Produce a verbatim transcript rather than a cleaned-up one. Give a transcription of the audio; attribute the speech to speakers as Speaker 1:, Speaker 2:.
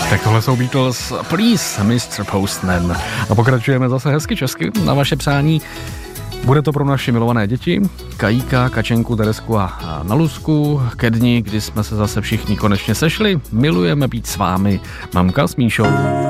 Speaker 1: Tak tohle jsou Beatles, Please, mister Postman. A pokračujeme zase hezky česky na vaše přání. Bude to pro naše milované děti, Kajíka, Kačenku, Teresku a Nalusku. Ke dni, kdy jsme se zase všichni konečně sešli, milujeme být s vámi, mamka s Míšou.